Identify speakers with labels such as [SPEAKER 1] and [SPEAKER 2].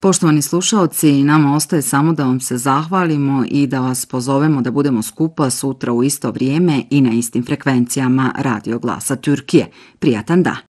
[SPEAKER 1] Poštovani slušaoci, nama ostaje samo da vam se zahvalimo i da vas pozovemo da budemo skupa sutra u isto vrijeme i na istim frekvencijama Radio Glasa Türkiye. Prijatan dan!